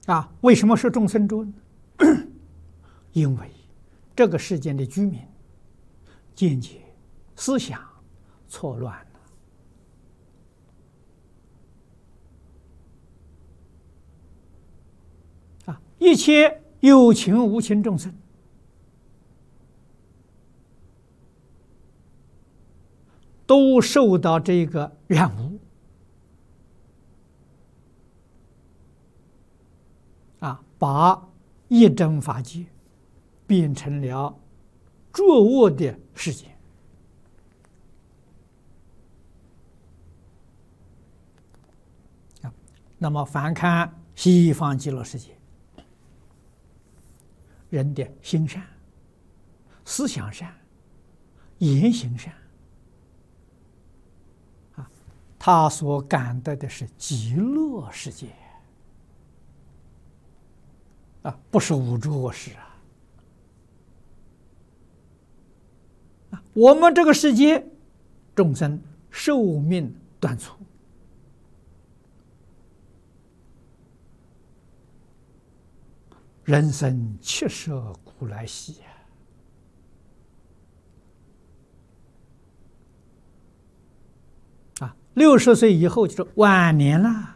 为什么说众生中呢？因为这个世间的居民见解、思想错乱了。一切有情无情众生，都受到这个染污把一真法界变成了浊恶的世界。那么反看西方极乐世界，人的心善、思想善、言行善，他所感得的是极乐世界。不是五浊恶世我们这个世界众生寿命短促，人生70古来稀60岁以后就是晚年了。